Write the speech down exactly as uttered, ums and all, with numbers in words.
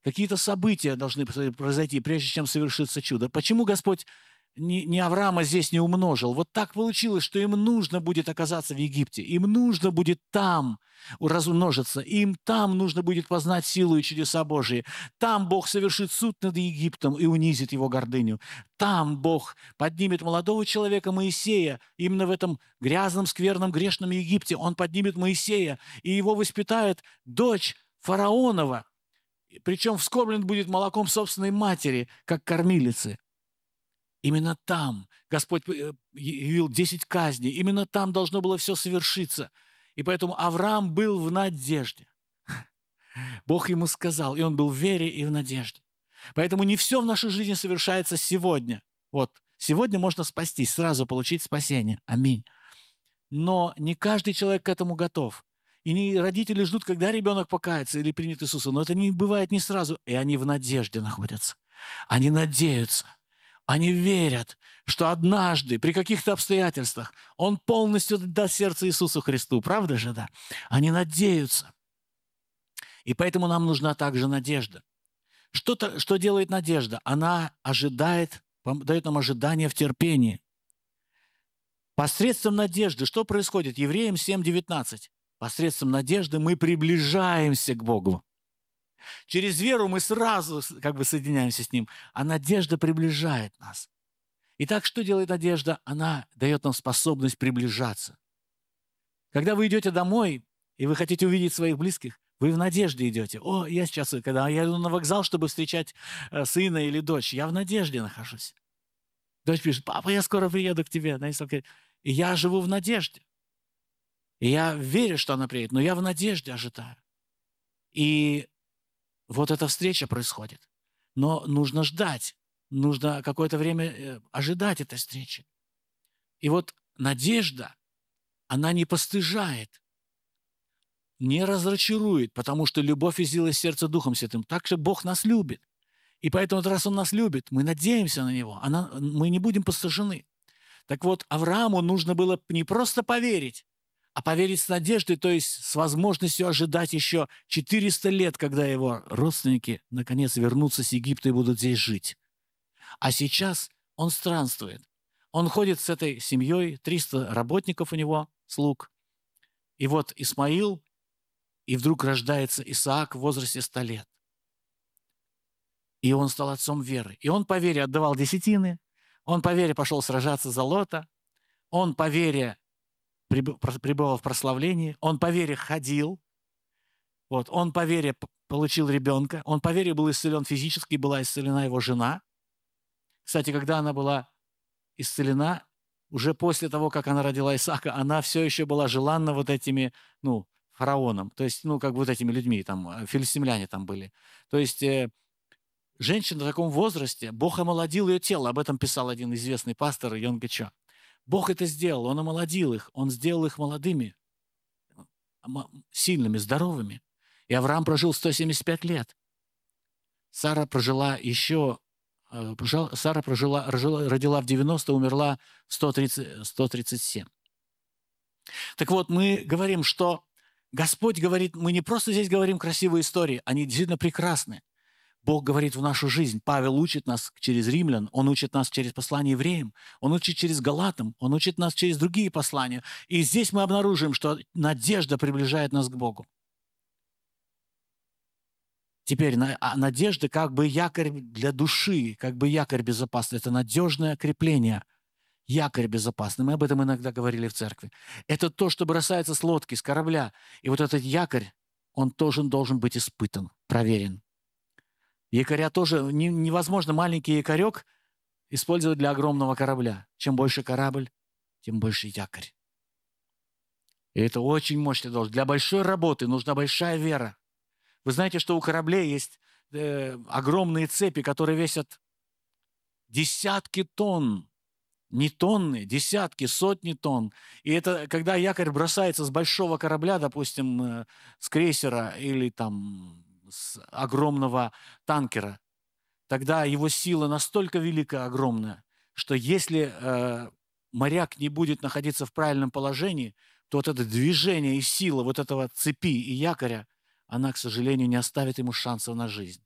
Какие-то события должны произойти, прежде чем совершится чудо. Почему Господь ни, ни Авраама здесь не умножил? Вот так получилось, что им нужно будет оказаться в Египте. Им нужно будет там размножиться. Им там нужно будет познать силу и чудеса Божии. Там Бог совершит суд над Египтом и унизит его гордыню. Там Бог поднимет молодого человека Моисея. Именно в этом грязном, скверном, грешном Египте Он поднимет Моисея, и его воспитает дочь фараонова. Причем вскормлен будет молоком собственной матери, как кормилицы. Именно там Господь явил десять казней. Именно там должно было все совершиться. И поэтому Авраам был в надежде. Бог ему сказал, и он был в вере и в надежде. Поэтому не все в нашей жизни совершается сегодня. Вот, сегодня можно спастись, сразу получить спасение. Аминь. Но не каждый человек к этому готов. И не родители ждут, когда ребенок покается или примет Иисуса. Но это не бывает не сразу. И они в надежде находятся. Они надеются. Они верят, что однажды, при каких-то обстоятельствах, он полностью даст сердце Иисусу Христу. Правда же, да? Они надеются. И поэтому нам нужна также надежда. Что-то, что делает надежда? Она ожидает, дает нам ожидание в терпении. Посредством надежды что происходит? Евреям семь девятнадцать. Посредством надежды мы приближаемся к Богу. Через веру мы сразу как бы соединяемся с Ним, а надежда приближает нас. Итак, что делает надежда? Она дает нам способность приближаться. Когда вы идете домой, и вы хотите увидеть своих близких, вы в надежде идете. О, я сейчас, когда я иду на вокзал, чтобы встречать э, сына или дочь, я в надежде нахожусь. Дочь пишет: папа, я скоро приеду к тебе. И я живу в надежде. И я верю, что она приедет, но я в надежде ожидаю. И вот эта встреча происходит. Но нужно ждать. Нужно какое-то время ожидать этой встречи. И вот надежда, она не постыжает, не разочарует, потому что любовь излилась в сердце Духом Святым. Так что Бог нас любит. И поэтому, раз Он нас любит, мы надеемся на Него. Она, мы не будем постыжены. Так вот, Аврааму нужно было не просто поверить, а поверить с надеждой, то есть с возможностью ожидать еще четыреста лет, когда его родственники наконец вернутся с Египта и будут здесь жить. А сейчас он странствует. Он ходит с этой семьей, триста работников у него, слуг. И вот Исмаил, и вдруг рождается Исаак в возрасте ста лет. И он стал отцом веры. И он по вере отдавал десятины, он по вере пошел сражаться за Лота, он по вере пребывал в прославлении, он по вере ходил, вот, он по вере получил ребенка, он по вере был исцелен физически, была исцелена его жена. Кстати, когда она была исцелена, уже после того, как она родила Исаака, она все еще была желанна вот этими, ну, фараоном, то есть, ну, как вот этими людьми, там, филистимляне там были. То есть э, женщина в таком возрасте, Бог омолодил ее тело, об этом писал один известный пастор Йон Гэчо. Бог это сделал, Он омолодил их, Он сделал их молодыми, сильными, здоровыми. И Авраам прожил сто семьдесят пять лет. Сара прожила еще, Сара прожила, родила в девяносто, умерла в сто тридцать семь. Так вот, мы говорим, что Господь говорит, мы не просто здесь говорим красивые истории, они действительно прекрасны. Бог говорит в нашу жизнь. Павел учит нас через римлян, он учит нас через послание евреям, он учит через галатам, он учит нас через другие послания. И здесь мы обнаружим, что надежда приближает нас к Богу. Теперь надежда как бы якорь для души, как бы якорь безопасный. Это надежное крепление, якорь безопасный. Мы об этом иногда говорили в церкви. Это то, что бросается с лодки, с корабля. И вот этот якорь, он тоже должен быть испытан, проверен. Якоря тоже невозможно маленький якорек использовать для огромного корабля. Чем больше корабль, тем больше якорь. И это очень мощный должен. Для большой работы нужна большая вера. Вы знаете, что у кораблей есть э, огромные цепи, которые весят десятки тонн. Не тонны, десятки, сотни тонн. И это когда якорь бросается с большого корабля, допустим, э, с крейсера или там с огромного танкера, тогда его сила настолько велика, огромная, что если э, моряк не будет находиться в правильном положении, то вот это движение и сила вот этого цепи и якоря, она, к сожалению, не оставит ему шансов на жизнь.